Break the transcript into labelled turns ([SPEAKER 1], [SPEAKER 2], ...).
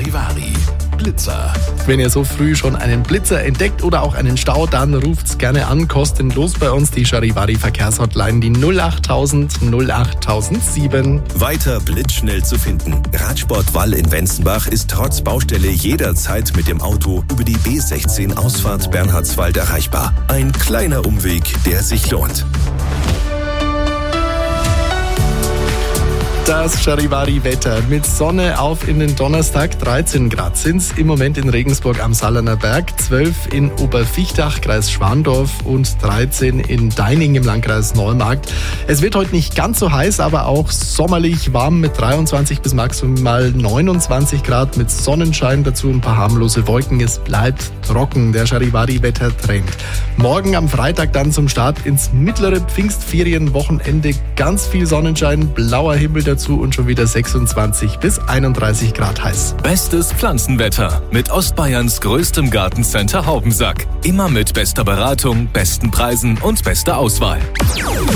[SPEAKER 1] Charivari. Blitzer.
[SPEAKER 2] Wenn ihr so früh schon einen Blitzer entdeckt oder auch einen Stau, dann ruft's gerne an, kostenlos bei uns, die Charivari Verkehrshotline, die 08000 08007.
[SPEAKER 3] Weiter blitzschnell zu finden. Radsport Wall in Wenzenbach ist trotz Baustelle jederzeit mit dem Auto über die B16 Ausfahrt Bernhardswald erreichbar. Ein kleiner Umweg, der sich lohnt.
[SPEAKER 2] Das Charivari-Wetter mit Sonne auf in den Donnerstag. 13 Grad sind's im Moment in Regensburg am Salerner Berg, 12 in Obervichtach, Kreis Schwandorf und 13 in Deining im Landkreis Neumarkt. Es wird heute nicht ganz so heiß, aber auch sommerlich warm mit 23 bis maximal 29 Grad mit Sonnenschein, dazu ein paar harmlose Wolken. Es bleibt trocken, der Charivari-Wetter-Trend. Morgen am Freitag dann zum Start ins mittlere Pfingstferienwochenende. Ganz viel Sonnenschein, blauer Himmel dazu und schon wieder 26 bis 31 Grad heiß.
[SPEAKER 4] Bestes Pflanzenwetter mit Ostbayerns größtem Gartencenter Haubensack. Immer mit bester Beratung, besten Preisen und bester Auswahl.